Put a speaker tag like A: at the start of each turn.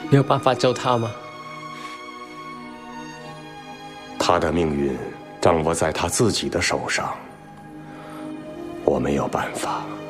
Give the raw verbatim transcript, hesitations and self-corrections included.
A: 你有办法救他吗？
B: 他的命运掌握在他自己的手上，我没有办法。